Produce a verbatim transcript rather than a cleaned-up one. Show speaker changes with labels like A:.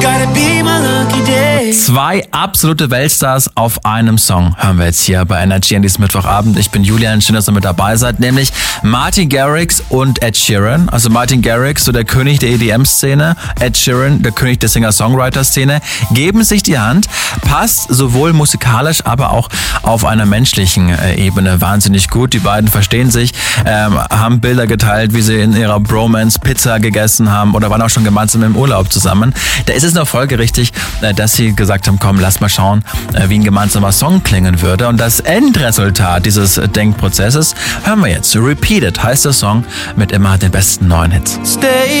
A: Zwei absolute Weltstars auf einem Song hören wir jetzt hier bei Energy an diesem Mittwochabend. Ich bin Julian, schön, dass ihr mit dabei seid, nämlich Martin Garrix und Ed Sheeran. Also Martin Garrix, so der König der E D M-Szene, Ed Sheeran, der König der Singer-Songwriter-Szene, geben sich die Hand, passt sowohl musikalisch, aber auch auf einer menschlichen äh, Ebene wahnsinnig gut. Die beiden verstehen sich, ähm, haben Bilder geteilt, wie sie in ihrer Bromance Pizza gegessen haben oder waren auch schon gemeinsam im Urlaub zusammen. Da ist es noch folgerichtig, äh, dass sie gesagt haben, komm, lass mal schauen, äh, wie ein gemeinsamer Song klingen würde. Und das Endresultat dieses Denkprozesses hören wir jetzt. Repeated heißt der Song mit immer den besten neuen Hits.
B: Stay